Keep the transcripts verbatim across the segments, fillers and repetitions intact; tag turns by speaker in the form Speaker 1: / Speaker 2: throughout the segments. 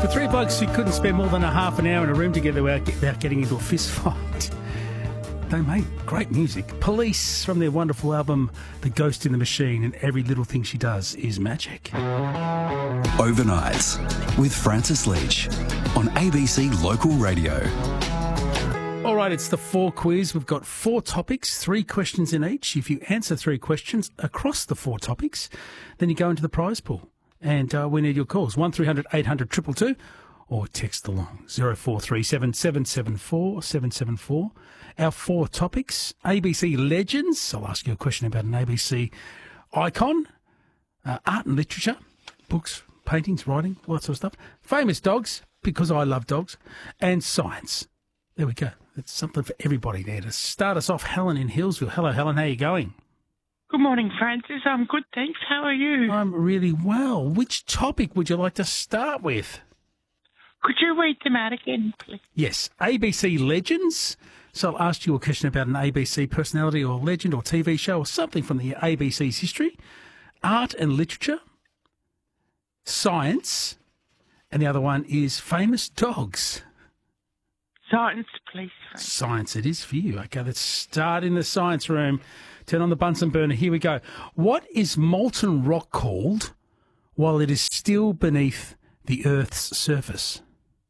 Speaker 1: For three blokes who couldn't spend more than a half an hour in a room together without, without getting into a fist fight, they made great music. Police, from their wonderful album The Ghost in the Machine, and Every Little Thing She Does is Magic.
Speaker 2: Overnights with Francis Leach on A B C Local Radio.
Speaker 1: All right, it's the four quiz. We've got four topics, three questions in each. If you answer three questions across the four topics, then you go into the prize pool. And uh, we need your calls, one three hundred eight hundred two two two, or text along, zero four three seven seven seven four seven seven four. Our four topics, A B C legends. I'll ask you a question about an A B C icon, uh, art and literature, books, paintings, writing, all that sort of stuff. Famous dogs, because I love dogs, and science. There we go. It's something for everybody there. To start us off, Helen in Hillsville. Hello, Helen. How are you going?
Speaker 3: Good morning, Francis. I'm good, thanks. How are you?
Speaker 1: I'm really well. Which topic would you like to start with?
Speaker 3: Could you read them out again, please?
Speaker 1: Yes, A B C legends. So I'll ask you a question about an A B C personality or legend or T V show or something from the A B C's history. Art and literature. Science. And the other one is famous dogs.
Speaker 3: Science, please, Francis.
Speaker 1: Science it is for you. Okay, let's start in the science room. Turn on the Bunsen burner. Here we go. What is molten rock called while it is still beneath the Earth's surface?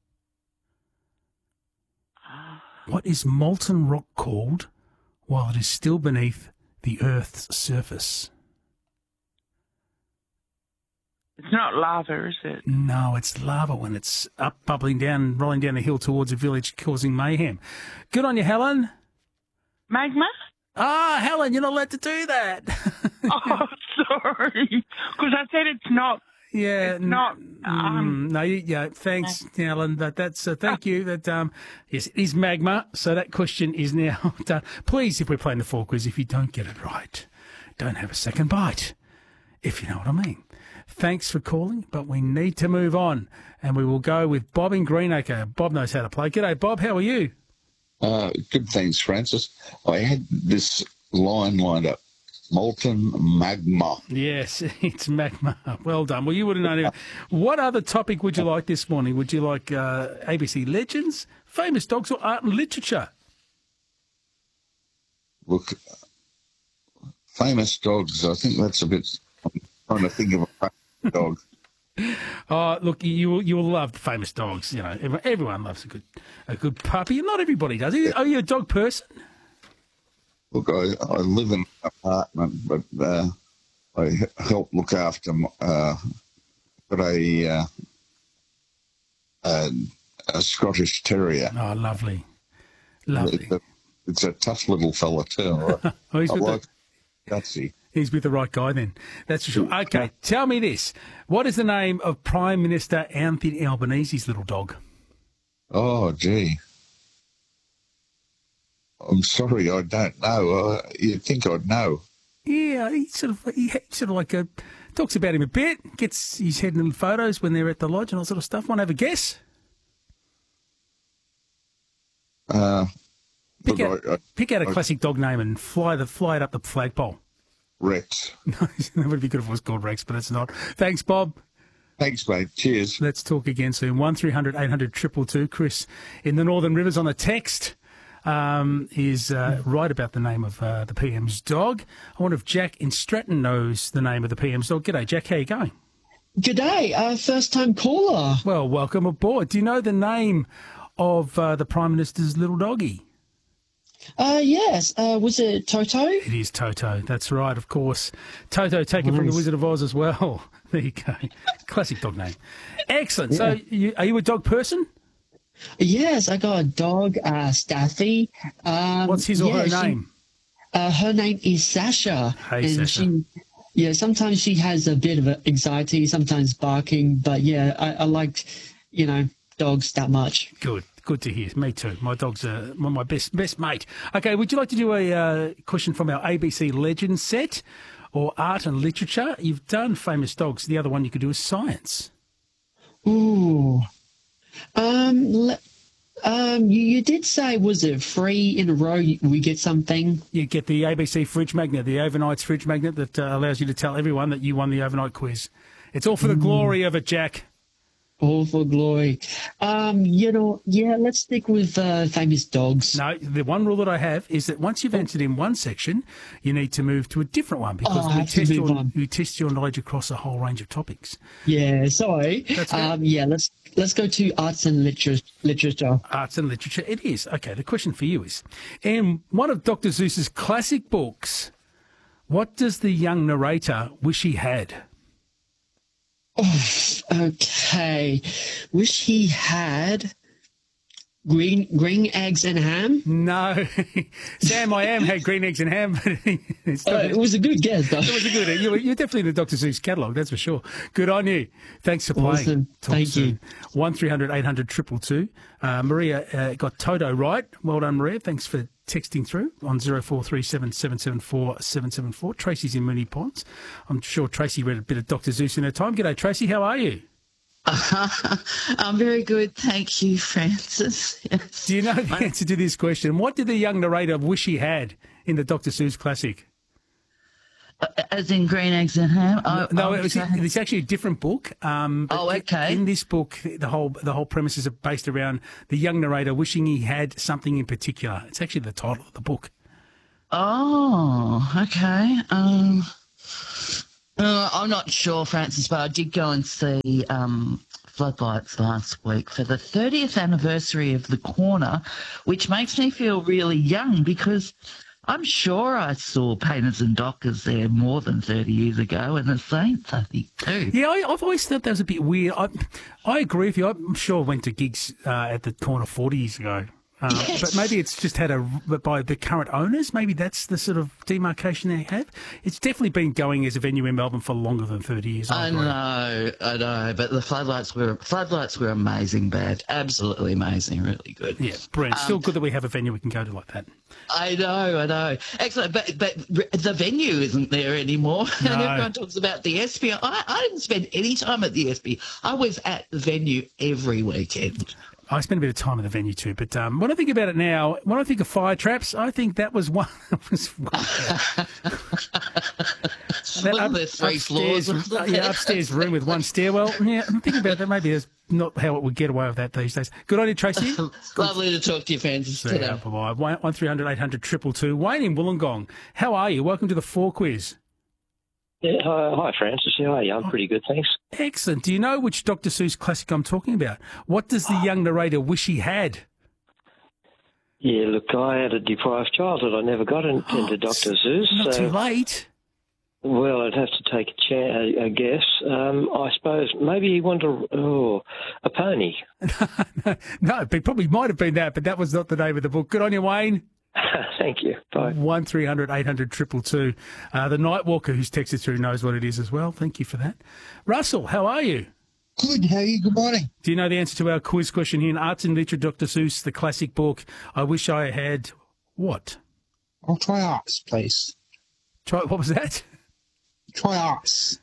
Speaker 1: What is molten rock called while it is still beneath the Earth's surface?
Speaker 3: It's not lava, is it?
Speaker 1: No, it's lava when it's up, bubbling down, rolling down the hill towards a village, causing mayhem. Good on you, Helen.
Speaker 3: Magma?
Speaker 1: Ah, Helen, you're not allowed to do that.
Speaker 3: Oh, sorry. Because I said it's not.
Speaker 1: Yeah,
Speaker 3: it's not.
Speaker 1: mm,
Speaker 3: Um,
Speaker 1: no, you, yeah. Thanks, Helen. That, that's uh, thank you. That um, yes, it is magma. So that question is now done. Please, if we're playing the four quiz, if you don't get it right, don't have a second bite. If you know what I mean. Thanks for calling, but we need to move on, and we will go with Bob in Greenacre. Bob knows how to play. G'day, Bob. How are you?
Speaker 4: Uh, good, thanks, Francis. I had this line lined up. Molten magma.
Speaker 1: Yes, it's magma. Well done. Well, you would have known it. What other topic would you like this morning? Would you like uh, A B C legends, famous dogs, or art and literature?
Speaker 4: Look, famous dogs, I think that's a bit... I'm trying to think of a famous dog.
Speaker 1: Oh, look, you will you will love famous dogs. You know, everyone, everyone loves a good a good puppy. Not everybody does. Are you, are you a dog person?
Speaker 4: Look, I, I live in an apartment, but uh, I help look after uh, got a, uh, a a Scottish Terrier.
Speaker 1: Oh, lovely, lovely.
Speaker 4: It's a, it's a tough little fella too. I,
Speaker 1: oh, he's
Speaker 4: I
Speaker 1: with
Speaker 4: like
Speaker 1: the,
Speaker 4: gutsy.
Speaker 1: He's with the right guy then. That's for sure. Okay, tell me this: what is the name of Prime Minister Anthony Albanese's little dog?
Speaker 4: Oh, gee. I'm sorry, I don't know. Uh, you'd think I'd know.
Speaker 1: Yeah, he sort of he sort of like a, talks about him a bit, gets his head in photos when they're at the lodge and all sort of stuff. Want to have a guess?
Speaker 4: Uh,
Speaker 1: pick,
Speaker 4: look,
Speaker 1: out,
Speaker 4: I, I,
Speaker 1: pick out a
Speaker 4: I,
Speaker 1: classic dog name and fly the fly it up the flagpole.
Speaker 4: Rex.
Speaker 1: No, that would be good if it was called Rex, but it's not. Thanks, Bob.
Speaker 4: Thanks, mate. Cheers.
Speaker 1: Let's talk again soon. One three hundred eight hundred two two two. Chris in the Northern Rivers on the text. Um, is uh, right about the name of uh, the P M's dog. I wonder if Jack in Stratton knows the name of the P M's dog. G'day, Jack. How you going?
Speaker 5: G'day. Uh, first-time caller.
Speaker 1: Well, welcome aboard. Do you know the name of uh, the Prime Minister's little doggy?
Speaker 5: Uh, yes. Uh, was it Toto?
Speaker 1: It is Toto. That's right, of course. Toto, taken nice. from The Wizard of Oz as well. There you go. Classic dog name. Excellent. Yeah. So you, are you a dog person?
Speaker 5: Yes, I got a dog, uh, Staffy. Um,
Speaker 1: What's his or
Speaker 5: yeah,
Speaker 1: her
Speaker 5: she,
Speaker 1: name?
Speaker 5: Uh, her name is Sasha.
Speaker 1: Hey,
Speaker 5: and
Speaker 1: Sasha.
Speaker 5: She, yeah, sometimes she has a bit of anxiety, sometimes barking, but yeah, I, I like, you know, dogs that much.
Speaker 1: Good. Good to hear. Me too. My dog's uh, my best best mate. Okay, would you like to do a uh, question from our A B C Legends set or art and literature? You've done famous dogs. The other one you could do is science.
Speaker 5: Ooh. Um, le- um, you, you did say, was it three in a row we get something?
Speaker 1: You get the A B C fridge magnet, the overnight fridge magnet that uh, allows you to tell everyone that you won the overnight quiz. It's all for the glory of it, Jack.
Speaker 5: All for glory. Um, you know, yeah, let's stick with uh, famous dogs.
Speaker 1: No, the one rule that I have is that once you've answered in one section, you need to move to a different one because
Speaker 5: Oh, I
Speaker 1: we,
Speaker 5: have to
Speaker 1: test
Speaker 5: move
Speaker 1: your,
Speaker 5: on.
Speaker 1: we test your knowledge across a whole range of topics.
Speaker 5: Yeah, sorry.
Speaker 1: That's okay.
Speaker 5: Um, yeah, let's let's go to arts and literature. literature.
Speaker 1: Arts and literature, it is. Okay, the question for you is, in one of Doctor Seuss's classic books, what does the young narrator wish he had?
Speaker 5: Oh, okay. Wish he had green green eggs and ham.
Speaker 1: No. Sam I Am had green eggs and ham, but it's
Speaker 5: Uh, it was a good guess, though.
Speaker 1: It was a good. You were, you're definitely in the Doctor Seuss catalogue, that's for sure. Good on you. Thanks for playing.
Speaker 5: Awesome.
Speaker 1: Talk
Speaker 5: Thank
Speaker 1: soon.
Speaker 5: you.
Speaker 1: One three hundred eight hundred two two two. Uh, Maria uh, got Toto right. Well done, Maria. Thanks for texting through on zero four three seven seven seven four seven seven four. Tracy's in Moonee Ponds. I'm sure Tracy read a bit of Doctor Seuss in her time. G'day, Tracy. How are you?
Speaker 6: I'm very good, thank you, Francis. Yes.
Speaker 1: Do you know the answer to this question? What did the young narrator wish he had in the Doctor Seuss classic?
Speaker 6: As in green eggs and ham? I,
Speaker 1: No,
Speaker 6: I
Speaker 1: it was,
Speaker 6: wish I had-
Speaker 1: it's actually a different book. Um, but
Speaker 6: Oh, okay.
Speaker 1: In this book, the whole the whole premises are based around the young narrator wishing he had something in particular. It's actually the title of the book.
Speaker 6: Oh, okay. Um, uh, I'm not sure, Francis, but I did go and see um, Floodlights last week for the thirtieth anniversary of The Corner, which makes me feel really young because I'm sure I saw Painters and Dockers there more than thirty years ago, and the Saints, I think, too.
Speaker 1: Yeah, I, I've always thought that was a bit weird. I, I agree with you. I'm sure I went to gigs uh, at the Corner forty years ago. Uh,
Speaker 6: Yes.
Speaker 1: But maybe it's just had a, by the current owners, maybe that's the sort of demarcation they have. It's definitely been going as a venue in Melbourne for longer than thirty years.
Speaker 6: I
Speaker 1: agree.
Speaker 6: know, I know, but the floodlights were floodlights were amazing, bad, absolutely amazing, really good.
Speaker 1: Yeah, brilliant. Still
Speaker 6: Um,
Speaker 1: good that we have a venue we can go to like that.
Speaker 6: I know, I know, excellent. But but the venue isn't there anymore, and
Speaker 1: No.
Speaker 6: everyone talks about the S P. I, I didn't spend any time at the S P. I was at the venue every weekend.
Speaker 1: I spent a bit of time at the venue too, but um, when I think about it now, when I think of Fire Traps, I think that was one. was one that
Speaker 6: Wasn't there three floors?
Speaker 1: upstairs, uh, yeah, upstairs room with one stairwell. Yeah, I'm thinking about that. Maybe that's not how it would get away with that these days. Good on you, Tracy.
Speaker 6: Lovely to talk to you, fans.
Speaker 1: See ya, bye-bye. One one three hundred eight hundred triple two. Wayne in Wollongong. How are you? Welcome to the Four Quiz.
Speaker 7: Yeah, hi, hi, Francis. How are you? I'm pretty good, thanks.
Speaker 1: Excellent. Do you know which Doctor Seuss classic I'm talking about? What does the young narrator wish he had?
Speaker 7: Yeah, look, I had a deprived childhood. I never got in, into Doctor Seuss.
Speaker 1: Not
Speaker 7: so,
Speaker 1: too late.
Speaker 7: Well, I'd have to take a, cha- a, a guess. Um, I suppose maybe he wanted a, oh, a pony.
Speaker 1: No, it probably might have been that, but that was not the name of the book. Good on you, Wayne.
Speaker 7: Thank you. Bye.
Speaker 1: One three hundred eight hundred triple two. Uh, the Nightwalker who's texted through knows what it is as well. Thank you for that. Russell, how are you?
Speaker 8: Good, how are you? Good morning.
Speaker 1: Do you know the answer to our quiz question here in Arts and Literature, Doctor Seuss, the classic book? I wish I had what?
Speaker 8: I'll try arts, please.
Speaker 1: Try what was that?
Speaker 8: Try arts.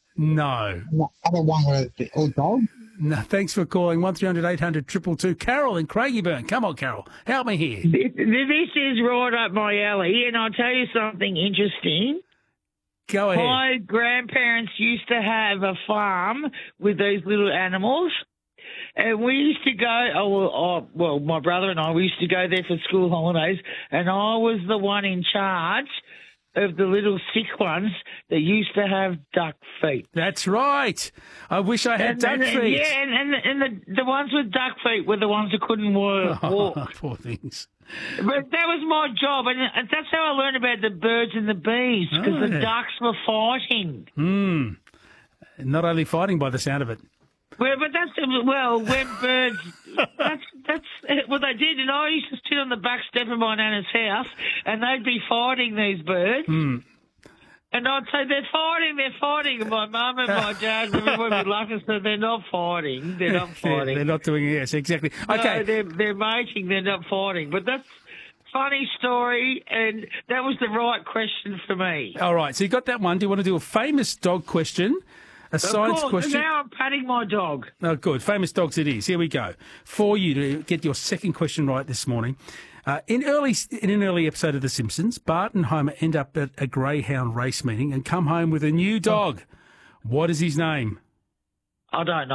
Speaker 1: No.
Speaker 8: The other one with the old dog.
Speaker 1: No. Thanks for calling. One three hundred eight hundred triple two. Carol in Craigieburn. Come on, Carol. Help me here.
Speaker 3: This is right up my alley, and I'll tell you something interesting.
Speaker 1: Go ahead.
Speaker 3: My grandparents used to have a farm with these little animals, and we used to go, oh, well, oh, well, my brother and I, we used to go there for school holidays, and I was the one in charge of the little sick ones that used to have duck feet.
Speaker 1: That's right. I wish I had
Speaker 3: And-
Speaker 1: duck
Speaker 3: and-
Speaker 1: feet.
Speaker 3: Yeah, and, and, and the, the ones with duck feet were the ones that couldn't work, walk.
Speaker 1: Oh, poor things.
Speaker 3: But that was my job, and that's how I learned about the birds and the bees, because
Speaker 1: Oh,
Speaker 3: the
Speaker 1: yeah.
Speaker 3: ducks were fighting.
Speaker 1: Hmm. Not only fighting by the sound of it.
Speaker 3: Well, but that's well, when birds. That's that's what they did, and I used to sit on the back step of my nana's house, and they'd be fighting these birds.
Speaker 1: Hmm.
Speaker 3: And I'd say, they're fighting, they're fighting. And my mum and my dad and everyone would laugh and say, they're not fighting, they're not fighting.
Speaker 1: They're not doing it. Yes, exactly. Okay.
Speaker 3: No, they're, they're mating, they're not fighting. But that's a funny story, and that was the right question for me.
Speaker 1: All right. So you got that one. Do you want to do a famous dog question? A science
Speaker 3: Of course,
Speaker 1: question?
Speaker 3: now I'm patting my dog.
Speaker 1: Oh, good. Famous dogs it is. Here we go. For you to get your second question right this morning. Uh, in early in an early episode of The Simpsons, Bart and Homer end up at a greyhound race meeting and come home with a new dog. What is his name?
Speaker 3: I don't know.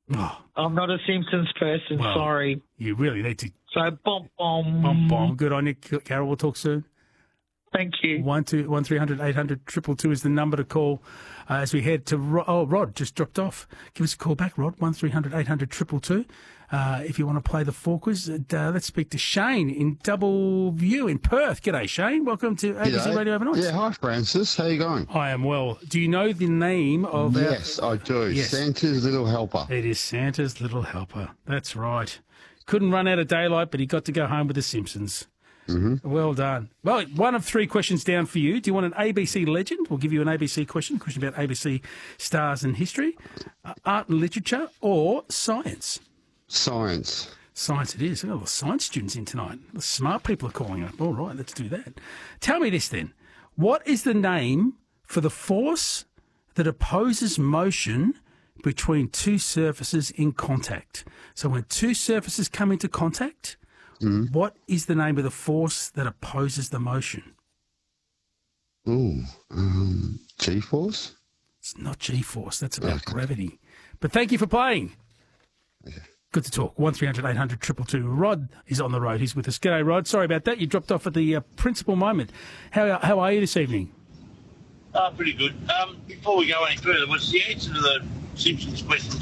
Speaker 1: Oh,
Speaker 3: I'm not a Simpsons person,
Speaker 1: Well.
Speaker 3: sorry.
Speaker 1: you really need to.
Speaker 3: So, bomb, bomb.
Speaker 1: Bom, bom. Good on you, Carol. We'll talk soon.
Speaker 3: Thank you.
Speaker 1: One two one three hundred eight hundred triple two is the number to call uh, as we head to. Ro- oh, Rod just dropped off. Give us a call back, Rod. One three hundred eight hundred triple two. Uh, if you want to play the four quiz, and, uh, let's speak to Shane in Double View in Perth. G'day, Shane. Welcome to A B C
Speaker 9: G'day.
Speaker 1: Radio Overnight.
Speaker 9: Yeah, hi Francis. How you going?
Speaker 1: I am well. Do you know the name of?
Speaker 9: Yes, I do.
Speaker 1: Yes.
Speaker 9: Santa's Little Helper.
Speaker 1: Our... It is Santa's Little Helper. That's right. Couldn't run out of daylight, but he got to go home with the Simpsons.
Speaker 9: Mm-hmm.
Speaker 1: Well done. Well, one of three questions down for you. Do you want an A B C legend? We'll give you an A B C question, a question about A B C stars and history, uh, art and literature, or science.
Speaker 9: Science.
Speaker 1: Science it is. Oh, the science students in tonight. The smart people are calling up. All right, let's do that. Tell me this then. What is the name for the force that opposes motion between two surfaces in contact? So when two surfaces come into contact,
Speaker 9: Mm.
Speaker 1: what is the name of the force that opposes the motion?
Speaker 9: Ooh, um, G-force?
Speaker 1: It's not G-force. That's about
Speaker 9: Okay.
Speaker 1: gravity. But thank you for playing.
Speaker 9: Okay.
Speaker 1: Good to talk. One three hundred eight hundred triple two. Rod is on the road. He's with us. G'day, Rod. Sorry about that. You dropped off at the uh, principal moment. How how are you this evening?
Speaker 10: Oh, pretty good. Um, before we go any further, was the answer to the Simpsons question